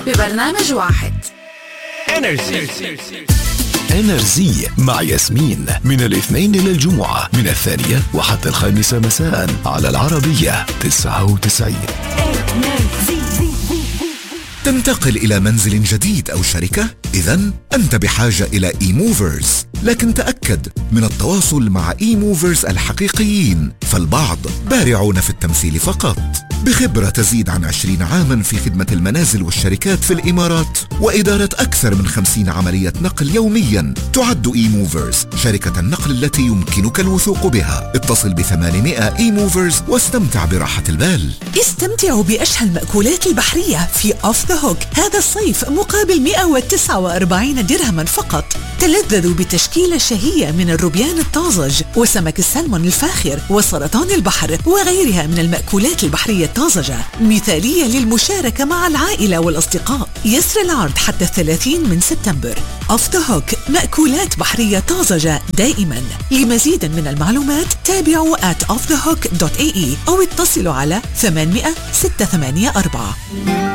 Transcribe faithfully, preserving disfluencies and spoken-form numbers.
ببرنامج واحد. إنرجي إنرجي مع ياسمين من الاثنين إلى الجمعة من الثانية وحتى الخامسة مساء على العربية تسعة وتسعين. تنتقل إلى منزل جديد أو شركة؟ إذن أنت بحاجة إلى إيموفرز، لكن تأكد من التواصل مع إيموفرز الحقيقيين، فالبعض بارعون في التمثيل فقط. بخبرة تزيد عن عشرين عاما في خدمة المنازل والشركات في الإمارات وإدارة أكثر من خمسين عملية نقل يوميا، تعد إيموفرز شركة النقل التي يمكنك الوثوق بها. اتصل بثمانمائة إيموفرز واستمتع براحة البال. استمتعوا بأشهى المأكولات البحرية في أوف ذا هوك هذا الصيف مقابل مئة وتسعة وأربعين درهما فقط. تلذذوا بتشكيلة شهية من الروبيان الطازج وسمك السلمون الفاخر وسرطان البحر وغيرها من المأكولات البحرية الطازجة، مثالية للمشاركة مع العائلة والأصدقاء. يسر العرض حتى الثلاثين من سبتمبر. أوف ذا هوك، مأكولات بحرية طازجة دائما. لمزيد من المعلومات تابعوا آت أوف ذا هوك دوت إيه إي أو اتصلوا على ثمانمائة ستة ثمانية أربعة.